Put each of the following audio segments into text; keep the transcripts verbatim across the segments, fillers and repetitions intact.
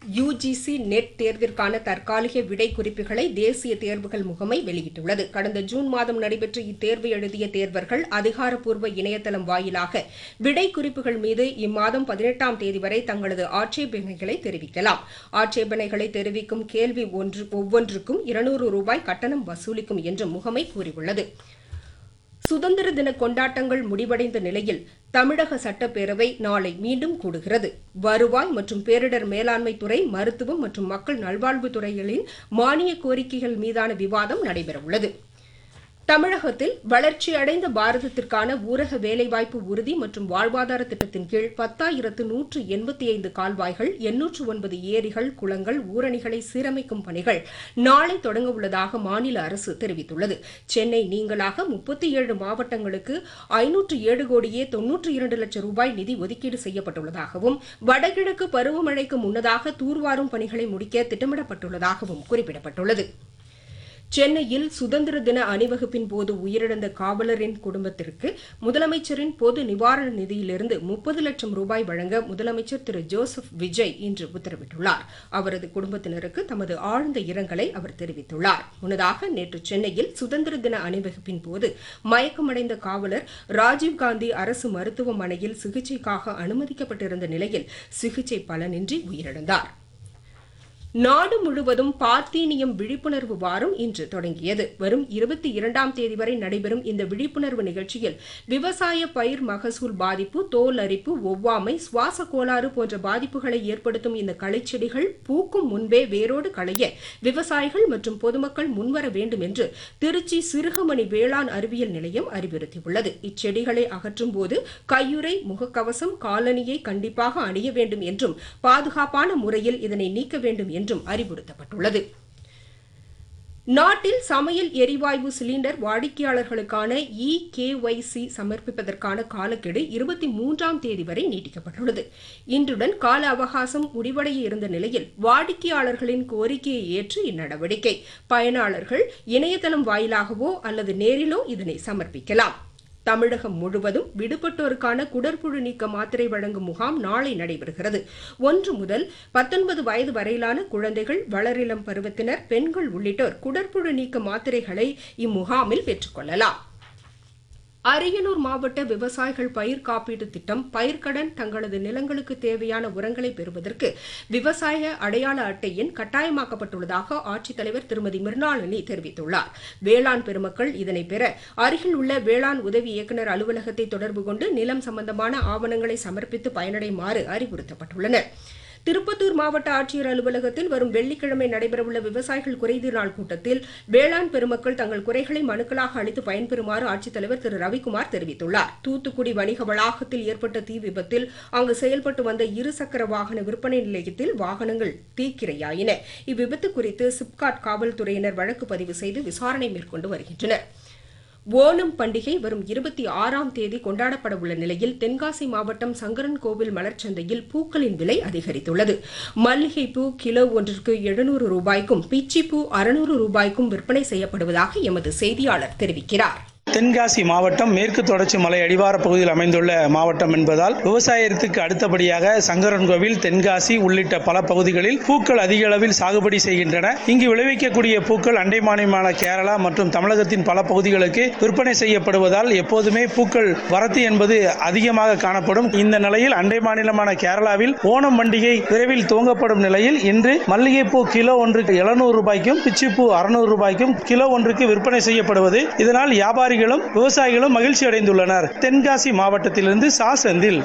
UGC net தேர்விற்கான தற்காலிக விடை குறிப்புகளை தேசிய தேர்வுகள் முகமை வெளியிட்டுள்ளது. கடந்த ஜூன் மாதம் நடைபெற்ற இத்தேர்வு எழுதிய தேர்வர்கள் அதிகாரப்பூர்வ இணையதளம் வாயிலாக விடை குறிப்புகள் மீது இம்மாதம் பதினெட்டாம் தேதி வரை தங்களது ஆட்சேபனைகளை தெரிவிக்கலாம். ஆட்சேபனைகளை தெரிவிக்கும் கேள்வி ஒன்று ஒவ்வொன்றுக்கும் இருநூறு ரூபாய் கட்டணம் வசூலிக்கும் என்று முகமை கூறியுள்ளது. சுதந்திர தின கொண்டாட்டங்கள் முடிவடைந்த நிலையில் தமிழக சட்டப்பேரவை நாளை மீண்டும் கூடுகிறது. வருவாய் மற்றும் பேரிடர் மேலாண்மை துறை, மருத்துவம் மற்றும் மக்கள் நல்வாழ்வுத்துறைகளின் மானிய கோரிக்கைகள் மீதான விவாதம் நடைபெறவுள்ளது. தமிழகத்தில் வளர்ச்சியடைந்த பாரதத்திற்கான ஊரக வேலைவாய்ப்பு உறுதி மற்றும் வாழ்வாதார திட்டத்தின் கீழ் பத்தாயிரத்து நூற்று எண்பத்தி ஐந்து கால்வாய்கள், எண்ணூற்று ஒன்பது ஏரிகள், குளங்கள், ஊரணிகளை சீரமைக்கும் பணிகள் நாளை தொடங்க உள்ளதாக மாநில அரசு தெரிவித்துள்ளது. சென்னை நீங்களாக முப்பத்தி ஏழு மாவட்டங்களுக்கு ஐநூற்று ஏழு கோடியே தொன்னூற்றி இரண்டு லட்சம் ரூபாய் நிதி ஒதுக்கீடு செய்யப்பட்டுள்ளதாகவும், வடகிழக்கு பருவமழைக்கு முன்னதாக தூர்வாரும் பணிகளை முடிக்க திட்டமிடப்பட்டுள்ளதாகவும் குறிப்பிடப்பட்டுள்ளது. சென்னையில் சுதந்திர தின அணிவகுப்பின் போது உயிரிழந்த காவலரின் குடும்பத்திற்கு முதலமைச்சரின் பொது நிவாரண நிதியிலிருந்து முப்பது லட்சம் ரூபாய் வழங்க முதலமைச்சர் திரு ஜோசப் விஜய் இன்று உத்தரவிட்டுள்ளார். அவரது குடும்பத்தினருக்கு தமது ஆழ்ந்த இரங்கலை அவர் தெரிவித்துள்ளார். முன்னதாக நேற்று சென்னையில் சுதந்திர தின அணிவகுப்பின் போது மயக்கமடைந்த காவலர் ராஜீவ்காந்தி அரசு மருத்துவமனையில் சிகிச்சைக்காக அனுமதிக்கப்பட்டிருந்த நிலையில் சிகிச்சை பலனின்றி உயிரிழந்தார். நாடு முழுவதும் பார்த்தீனியம் விழிப்புணர்வு வாரம் இன்று தொடங்கியது. வரும் இருபத்தி இரண்டாம் தேதி வரை நடைபெறும் இந்த விழிப்புணர்வு நிகழ்ச்சியில் விவசாய பயிர் மகசூல் பாதிப்பு, தோல் அரிப்பு, ஒவ்வாமை, சுவாச கோளாறு போன்ற பாதிப்புகளை ஏற்படுத்தும் இந்த களைச்செடிகள் பூக்கும் முன்பே வேரோடு களைய விவசாயிகள் மற்றும் பொதுமக்கள் முன்வர வேண்டும் என்று திருச்சி சிறுகமணி வேளாண் அறிவியல் நிலையம் அறிவுறுத்தியுள்ளது. இச்செடிகளை அகற்றும் போது கையுறை, முகக்கவசம், காலணியை கண்டிப்பாக அணிய வேண்டும் என்றும் பாதுகாப்பான முறையில் இதனை நீக்க வேண்டும் என்றும் அறிவுறுத்தப்பட்டுள்ளது. நாட்டில் சமையல் எரிவாயு cylinder வாடிக்கையாளர்களுக்கான E K Y C சமர்ப்பிப்பதற்கான காலக்கெடு இருபத்தி மூன்றாம் தேதி வரை நீட்டிக்கப்பட்டுள்ளது. இன்றுடன் கால அவகாசம் முடிவடைய இருந்த நிலையில் வாடிக்கையாளர்களின் கோரிக்கையை ஏற்று இந்நடவடிக்கை. பயனாளர்கள் இணையதளம் வாயிலாகவோ அல்லது நேரிலோ இதனை சமர்ப்பிக்கலாம். தமிழகம் முழுவதும் விடுபட்டோருக்கான குடற்புழு நீக்க மாத்திரை வழங்கும் முகாம் நாளை நடைபெறுகிறது. ஒன்று முதல் பத்தொன்பது வயது வரையிலான குழந்தைகள், வளரிளம் பருவத்தினர், பெண்கள் உள்ளிட்டோர் குடற்புழு நீக்க மாத்திரைகளை இம்முகாமில் பெற்றுக் கொள்ளலாம். அரியலூர் மாவட்ட விவசாயிகள் பயிர் காப்பீட்டு திட்டம் பயிர்க்கடன் தங்களது நிலங்களுக்கு தேவையான உரங்களை பெறுவதற்கு விவசாய அடையாள அட்டை எண் கட்டாயமாக்கப்பட்டுள்ளதாக ஆட்சித்தலைவர் திருமதி மிர்னாளினி தெரிவித்துள்ளார். வேளாண் பெருமக்கள் இதனை பெற அருகில் உள்ள வேளாண் உதவி இயக்குநர் அலுவலகத்தை தொடர்பு கொண்டு நிலம் சம்பந்தமான ஆவணங்களை சமர்ப்பித்து பயனடைமாறு அறிவுறுத்தப்பட்டுள்ளனர். திருப்பத்தூர் மாவட்ட ஆட்சியர் அலுவலகத்தில் வரும் வெள்ளிக்கிழமை நடைபெறவுள்ள விவசாயிகள் குறைதீர் நாள் கூட்டத்தில் வேளாண் பெருமக்கள் தங்கள் குறைகளை மனுக்களாக அளித்து பயன்பெறுமாறு ஆட்சித்தலைவர் திரு ரவிக்குமார் தெரிவித்துள்ளார். தூத்துக்குடி வணிக வளாகத்தில் ஏற்பட்ட தீ விபத்தில் அங்கு செயல்பட்டு வந்த இருசக்கர வாகன விற்பனை நிலையத்தில் வாகனங்கள் தீக்கிரையாயின. இவ்விபத்து குறித்து சிப்காட் காவல்துறையினர் வழக்கு பதிவு செய்து விசாரணை மேற்கொண்டு வருகின்றனர். ஓணம் பண்டிகை வரும் இருபத்தி ஆறாம் தேதி கொண்டாடப்பட உள்ள நிலையில் தென்காசி மாவட்டம் சங்கரன் கோவில் மலர்ச்சந்தையில் பூக்களின் விலை அதிகரித்துள்ளது. மல்லிகைப்பூ கிலோ ஒன்றிற்கு எழுநூறு ரூபாய்க்கும், பிச்சிப்பூ அறுநூறு ரூபாய்க்கும் விற்பனை செய்யப்படுவதாக எமது செய்தியாளர் தெரிவிக்கிறார். தென்காசி மாவட்டம் மேற்கு தொடர்ச்சி மலை அடிவார பகுதியில் அமைந்துள்ள மாவட்டம் என்பதால் விவசாயத்திற்கு அடுத்தபடியாக சங்கரன்கோவில், தென்காசி உள்ளிட்ட பல பகுதிகளில் பூக்கள் அதிக அளவில் சாகுபடி செய்கின்றன. இங்கு விளைவிக்கக்கூடிய பூக்கள் அண்டை மாநிலமான கேரளா மற்றும் தமிழகத்தின் பல பகுதிகளுக்கு விற்பனை செய்யப்படுவதால் எப்போதுமே பூக்கள் வரத்து என்பது அதிகமாக காணப்படும். இந்த நிலையில் அண்டை மாநிலமான கேரளாவில் ஓணம் பண்டிகை விரைவில் துவங்கப்படும் நிலையில் இன்று மல்லிகைப்பூ கிலோ ஒன்றுக்கு எழுநூறு ரூபாய்க்கும், பிச்சிப்பூ அறுநூறு ரூபாய்க்கும் கிலோ ஒன்றுக்கு விற்பனை செய்யப்படுவது. இதனால் வியாபாரி விவசாயிகளும் மகிழ்ச்சி அடைந்துள்ளனர். தென்காசி மாவட்டத்திலிருந்து சா செந்தில்.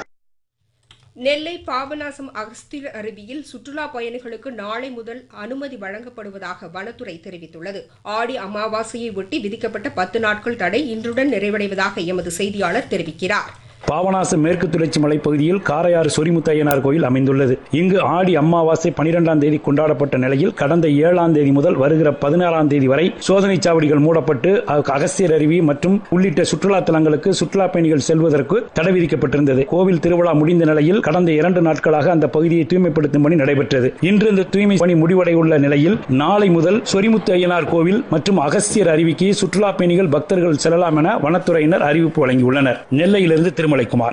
நெல்லை பாபநாசம் அகஸ்தியர் அருவியில் சுற்றுலா பயணிகளுக்கு நாளை முதல் அனுமதி வழங்கப்படுவதாக வனத்துறை தெரிவித்துள்ளது. ஆடி அமாவாசையை ஒட்டி விதிக்கப்பட்ட பத்து நாட்கள் தடை இன்றுடன் நிறைவடைவதாக எமது செய்தியாளர் தெரிவிக்கிறார். பாபநாசம் மேற்கு தொடர்ச்சி மலைப்பகுதியில் காரையாறு சொரிமுத்தையனார் கோயில் அமைந்துள்ளது. இங்கு ஆடி அமாவாசை பனிரெண்டாம் தேதி கொண்டாடப்பட்ட நிலையில் கடந்த ஏழாம் தேதி முதல் வருகிற பதினாறாம் தேதி வரை சோதனை சாவடிகள் மூடப்பட்டு அகஸ்தியர் அருவி மற்றும் உள்ளிட்ட சுற்றுலா தலங்களுக்கு சுற்றுலா பயணிகள் செல்வதற்கு தடை விதிக்கப்பட்டிருந்தது. கோவில் திருவிழா முடிந்த நிலையில் கடந்த இரண்டு நாட்களாக அந்த பகுதியை தூய்மைப்படுத்தும் பணி நடைபெற்றது. இன்று இந்த தூய்மை பணி முடிவடையுள்ள நிலையில் நாளை முதல் சொரிமுத்தையனார் கோவில் மற்றும் அகஸ்தியர் அருவிக்கு சுற்றுலா பயணிகள், பக்தர்கள் செல்லலாம் என வனத்துறையினர் அறிவிப்பு வழங்கியுள்ளனர். நெல்லையிலிருந்து திருமலைக்குமார்.